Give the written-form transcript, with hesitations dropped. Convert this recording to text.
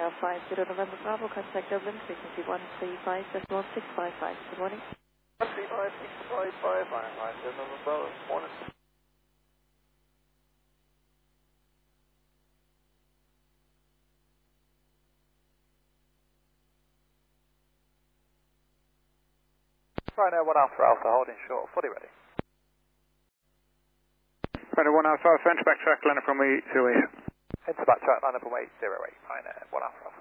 50 November Bravo, contact Dublin, frequency 135.655. Good morning. 135.655, November Bravo, morning. Right now, 1 Alpha, holding short, fully ready. Right now, 1 Alpha, French backtrack, landing from 808. Head to backtrack, landing from 808, right now, 1 Alpha.